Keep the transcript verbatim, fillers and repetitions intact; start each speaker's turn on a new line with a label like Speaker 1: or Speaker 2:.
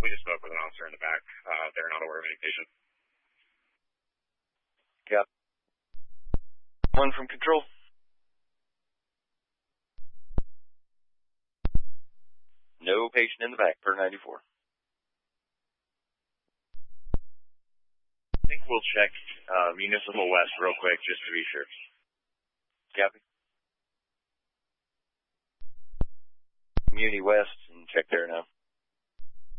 Speaker 1: We just spoke with an officer in the back. Uh, they're not aware of any patient.
Speaker 2: Yep. One from control. No patient in the back, per ninety-four.
Speaker 1: I think we'll check uh, Municipal West real quick just to be sure.
Speaker 2: Copy. Muni West, and check there now.